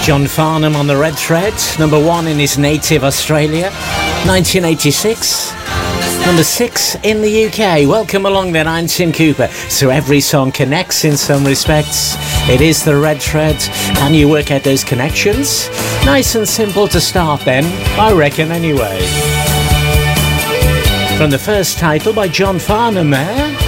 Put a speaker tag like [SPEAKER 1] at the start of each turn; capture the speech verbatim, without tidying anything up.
[SPEAKER 1] John Farnham on the Red Thread, number one in his native Australia, nineteen eighty-six. Number six in the U K. Welcome along then, I'm Tim Cooper. So every song connects in some respects. It is the Red Thread. Can you work out those connections? Nice and simple to start then, I reckon anyway. From the first title by John Farnham there.